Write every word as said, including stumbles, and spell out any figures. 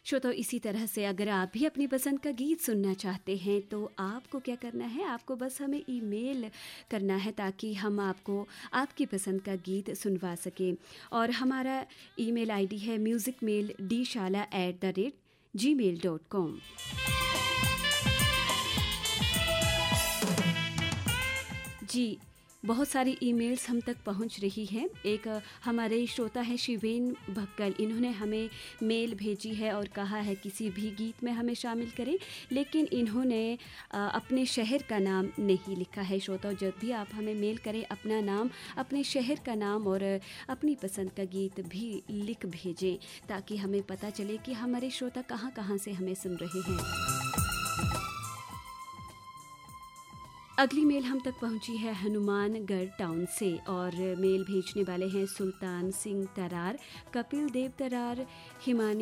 श्रोताओ, इसी तरह से अगर आप भी अपनी पसंद का गीत सुनना चाहते हैं तो आपको क्या करना है, आपको बस हमें ईमेल करना है ताकि हम आपको आपकी पसंद का गीत सुनवा सकें। और हमारा ईमेल आईडी है म्यूज़िक मेल डी शाला एट द रेट जी मेल डॉट कॉम। जी, बहुत सारी ईमेल्स हम तक पहुंच रही हैं। एक हमारे श्रोता है शिवेन भक्कल, इन्होंने हमें मेल भेजी है और कहा है किसी भी गीत में हमें शामिल करें, लेकिन इन्होंने अपने शहर का नाम नहीं लिखा है। श्रोताओं, जब भी आप हमें मेल करें अपना नाम, अपने शहर का नाम और अपनी पसंद का गीत भी लिख भेजें ताकि हमें पता चले कि हमारे श्रोता कहाँ कहाँ से हमें सुन रहे हैं। अगली मेल हम तक पहुंची है हनुमानगढ़ टाउन से और मेल भेजने वाले हैं सुल्तान सिंह तरार, कपिल देव तरार, हिमानी